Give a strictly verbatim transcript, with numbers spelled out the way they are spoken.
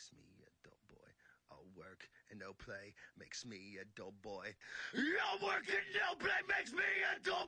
makes me a dull boy. All work and no play makes me a dull boy. All work and no play makes me a dull